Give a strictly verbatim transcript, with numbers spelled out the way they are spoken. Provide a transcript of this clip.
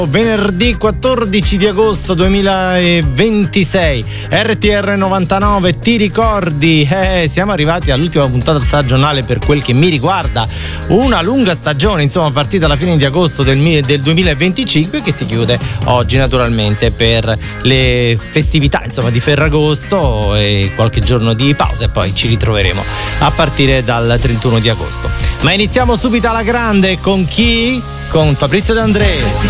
Venerdì quattordici di agosto duemilaventisei, R T R novantanove, ti ricordi? Eh, siamo arrivati all'ultima puntata stagionale per quel che mi riguarda, una lunga stagione, insomma, partita alla fine di agosto del, del duemilaventicinque, che si chiude oggi naturalmente per le festività, insomma, di Ferragosto e qualche giorno di pausa, e poi ci ritroveremo a partire dal trentuno di agosto. Ma iniziamo subito alla grande con chi? Con Fabrizio De André.